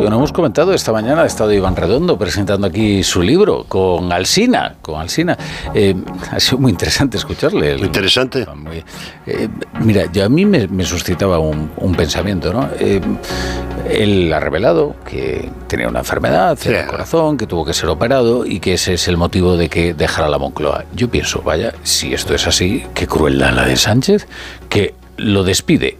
que no hemos comentado, esta mañana ha estado Iván Redondo presentando aquí su libro con Alsina. Ha sido muy interesante escucharle. Muy interesante. Mira, a mí me suscitaba un pensamiento, ¿no? Él ha revelado que tenía una enfermedad en el corazón, que tuvo que ser operado y que ese es el motivo de que dejara la Moncloa. Yo pienso, vaya, si esto es así, qué crueldad la de Sánchez, que lo despide